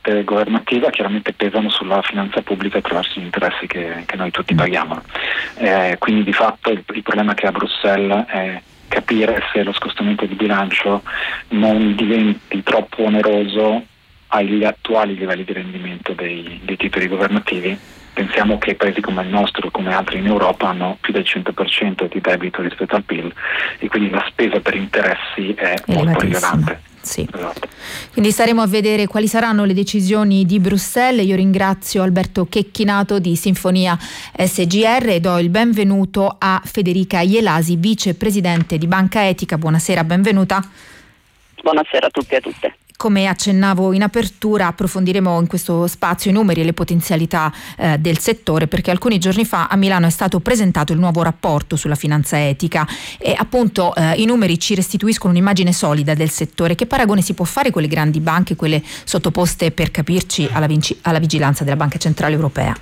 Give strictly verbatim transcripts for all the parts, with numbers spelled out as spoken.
parte governativa chiaramente pesano sulla finanza pubblica attraverso gli interessi che, che noi tutti paghiamo. Eh, quindi di fatto il, il problema che ha Bruxelles è capire se lo scostamento di bilancio non diventi troppo oneroso agli attuali livelli di rendimento dei, dei titoli governativi. Pensiamo che paesi come il nostro, come altri in Europa, hanno più del cento per cento di debito rispetto al P I L e quindi la spesa per interessi è molto rilevante. Sì. Esatto. Quindi staremo a vedere quali saranno le decisioni di Bruxelles. Io ringrazio Alberto Checchinato di Sinfonia S G R e do il benvenuto a Federica Ielasi, vicepresidente di Banca Etica. Buonasera, benvenuta. Buonasera a tutti e a tutte. Come accennavo in apertura, approfondiremo in questo spazio i numeri e le potenzialità eh, del settore, perché alcuni giorni fa a Milano è stato presentato il nuovo rapporto sulla finanza etica e appunto eh, i numeri ci restituiscono un'immagine solida del settore. Che paragone si può fare con le grandi banche, quelle sottoposte, per capirci, alla, vinci- alla vigilanza della Banca Centrale Europea?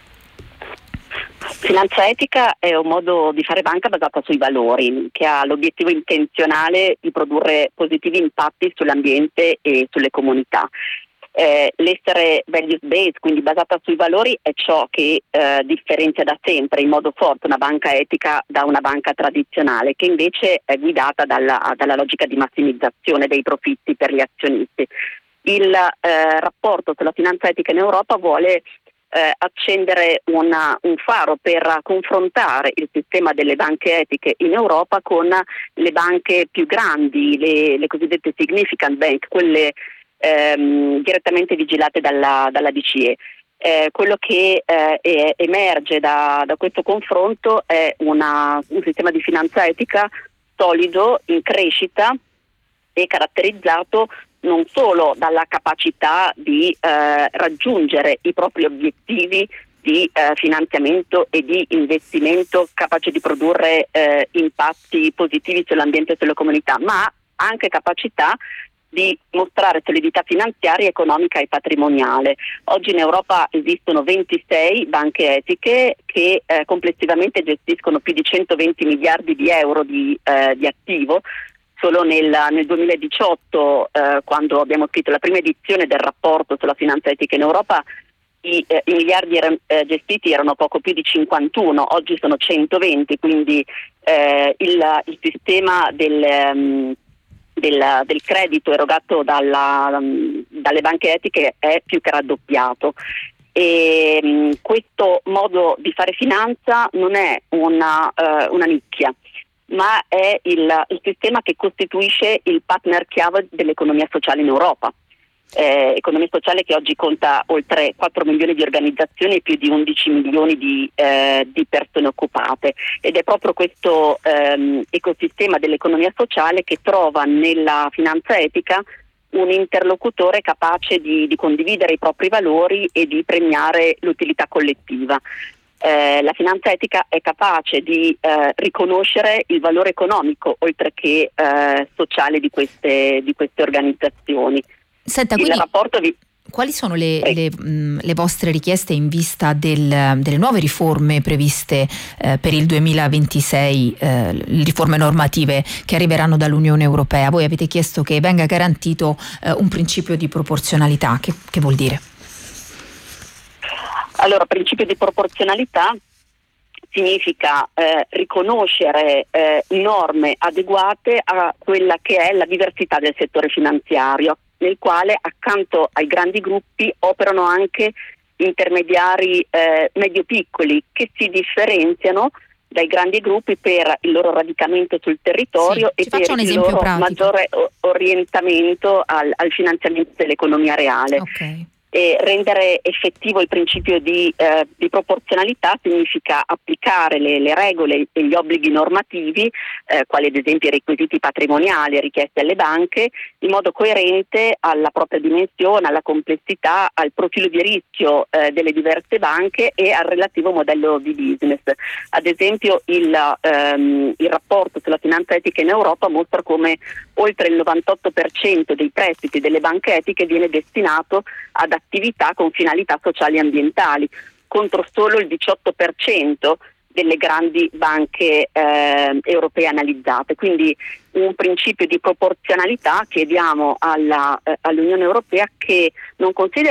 Finanza etica è un modo di fare banca basata sui valori, che ha l'obiettivo intenzionale di produrre positivi impatti sull'ambiente e sulle comunità. Eh, l'essere values based, quindi basata sui valori, è ciò che eh, differenzia da sempre in modo forte una banca etica da una banca tradizionale, che invece è guidata dalla, dalla logica di massimizzazione dei profitti per gli azionisti. Il eh, rapporto sulla finanza etica in Europa vuole Eh, accendere una, un faro per confrontare il sistema delle banche etiche in Europa con le banche più grandi, le, le cosiddette significant bank, quelle ehm, direttamente vigilate dalla, dalla B C E. Eh, quello che eh, è, emerge da, da questo confronto è una, un sistema di finanza etica solido, in crescita e caratterizzato non solo dalla capacità di eh, raggiungere i propri obiettivi di eh, finanziamento e di investimento capace di produrre eh, impatti positivi sull'ambiente e sulle comunità, ma anche capacità di mostrare solidità finanziaria, economica e patrimoniale. Oggi in Europa esistono ventisei banche etiche che eh, complessivamente gestiscono più di centoventi miliardi di euro di, eh, di attivo. Solo nel, nel duemiladiciotto, eh, quando abbiamo scritto la prima edizione del rapporto sulla finanza etica in Europa, i, eh, i miliardi er- eh, gestiti erano poco più di cinquantuno, oggi sono centoventi, quindi eh, il, il sistema del, um, del, del credito erogato dalla, um, dalle banche etiche è più che raddoppiato. E um, questo modo di fare finanza non è una, uh, una nicchia, ma è il, il sistema che costituisce il partner chiave dell'economia sociale in Europa. Eh, economia sociale che oggi conta oltre quattro milioni di organizzazioni e più di undici milioni di, eh, di persone occupate, ed è proprio questo ehm, ecosistema dell'economia sociale che trova nella finanza etica un interlocutore capace di, di condividere i propri valori e di premiare l'utilità collettiva. Eh, la finanza etica è capace di eh, riconoscere il valore economico oltre che eh, sociale di queste, di queste organizzazioni. Senta, il quindi rapporto vi... quali sono le, le, mh, le vostre richieste in vista del, delle nuove riforme previste eh, per il duemilaventisei, eh, le riforme normative che arriveranno dall'Unione Europea? Voi avete chiesto che venga garantito eh, un principio di proporzionalità. Che, che vuol dire? Allora, principio di proporzionalità significa eh, riconoscere eh, norme adeguate a quella che è la diversità del settore finanziario, nel quale accanto ai grandi gruppi operano anche intermediari eh, medio-piccoli che si differenziano dai grandi gruppi per il loro radicamento sul territorio sì, e per il loro pratico. maggiore orientamento al, al finanziamento dell'economia reale. Okay. E rendere effettivo il principio di, eh, di proporzionalità significa applicare le, le regole e gli obblighi normativi, eh, quali ad esempio i requisiti patrimoniali richiesti alle banche, in modo coerente alla propria dimensione, alla complessità, al profilo di rischio eh, delle diverse banche e al relativo modello di business. Ad esempio il, ehm, il rapporto sulla finanza etica in Europa mostra come oltre il novantotto per cento dei prestiti delle banche etiche viene destinato ad attività con finalità sociali e ambientali, contro solo il diciotto per cento delle grandi banche eh, europee analizzate. Quindi un principio di proporzionalità chiediamo alla, eh, all'Unione Europea che non consideri